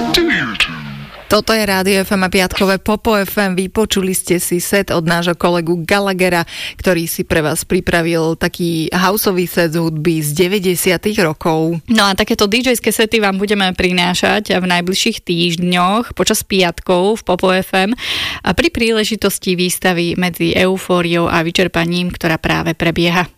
Toto je Rádio FM a piatkové Popo FM. Vypočuli ste si set od nášho kolegu Gallaghera, ktorý si pre vás pripravil taký houseový set z hudby z 90. rokov. No a takéto DJ-ské sety vám budeme prinášať v najbližších týždňoch počas piatkov v Popo FM a pri príležitosti výstavy Medzi eufóriou a vyčerpaním, ktorá práve prebieha.